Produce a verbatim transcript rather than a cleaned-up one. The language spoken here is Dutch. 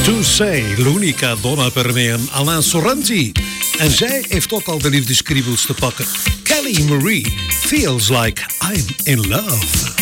To Say, l'unica donna per me, en Alain Sorrenti. En zij heeft ook al de liefdeskriebels te pakken. Kelly Marie, Feels Like I'm in Love.